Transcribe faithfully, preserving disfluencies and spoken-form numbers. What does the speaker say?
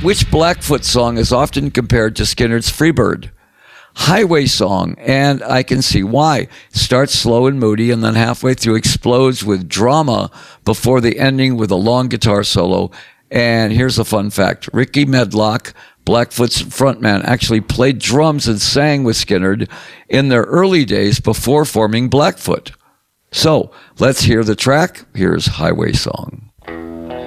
Which Blackfoot song is often compared to Skynyrd's Freebird? Highway Song, and I can see why. Starts slow and moody, and then halfway through explodes with drama before the ending with a long guitar solo. And here's a fun fact. Ricky Medlock, Blackfoot's frontman, actually played drums and sang with Skynyrd in their early days before forming Blackfoot. So, let's hear the track. Here's Highway Song.